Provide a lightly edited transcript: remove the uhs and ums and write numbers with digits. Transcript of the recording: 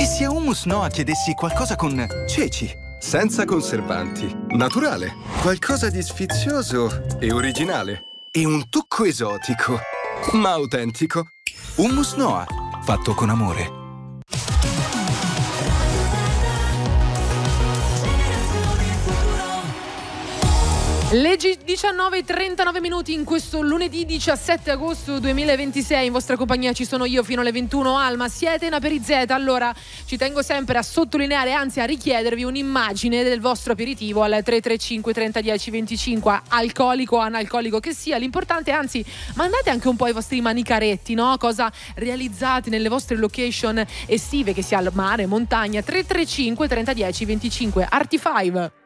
E se a Hummus Noa chiedessi qualcosa con ceci? Senza conservanti, naturale, qualcosa di sfizioso e originale. E un tocco esotico, ma autentico. Hummus Noa, fatto con amore. Le 19:39 in questo lunedì 17 agosto 2026. In vostra compagnia ci sono io fino alle 21. Alma, siete in Aperizeta. Allora ci tengo sempre a sottolineare, anzi a richiedervi un'immagine del vostro aperitivo al 335 30 10 25, alcolico o analcolico che sia. L'importante, anzi, mandate anche un po' i vostri manicaretti, no? Cosa realizzate nelle vostre location estive, che sia al mare, montagna. 335 30 10 25. Arti5.